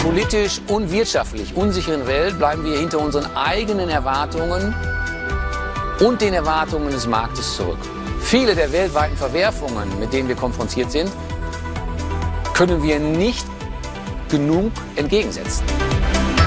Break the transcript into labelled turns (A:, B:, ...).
A: politisch und wirtschaftlich unsicheren Welt bleiben wir hinter unseren eigenen Erwartungen und den Erwartungen des Marktes zurück. Viele der weltweiten Verwerfungen, mit denen wir konfrontiert sind, können wir nicht genug entgegensetzen.